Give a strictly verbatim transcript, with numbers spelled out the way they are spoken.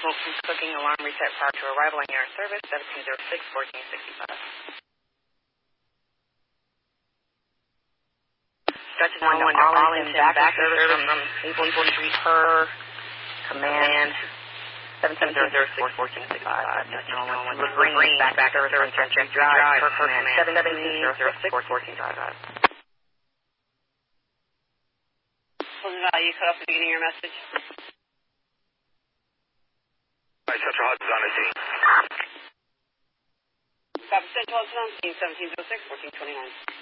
smoke from cooking, alarm reset prior to arrival on air service, seventeen oh six, fourteen sixty-five. Stretches one to Arlington, back to service from Maple Street per command seventeen oh six, fourteen sixty-five. Green, back to service from Century Drive per command seventeen oh six, fourteen sixty-five. What was the value cut off at the beginning of your message? Right, Central Hudson's on the scene. Copy, Central Hudson on scene, seventeen oh six, fourteen twenty-nine.